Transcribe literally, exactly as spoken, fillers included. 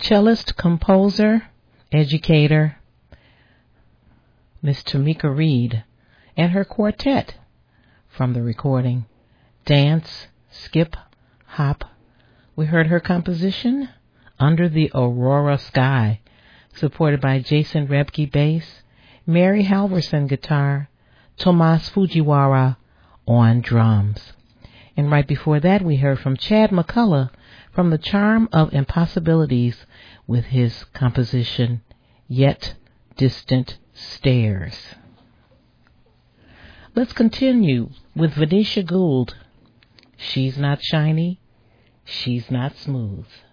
Cellist, composer, educator, Miss Tamika Reed, and her quartet from the recording Dance, Skip, Hop. We heard her composition Under the Aurora Sky, supported by Jason Rebke bass, Mary Halverson guitar, Tomas Fujiwara on drums. And right before that, we heard from Chad McCullough from The Charm of Impossibilities with his composition Yet Distant Stairs. Let's continue with Venetia Gould. She's not shiny, she's not smooth.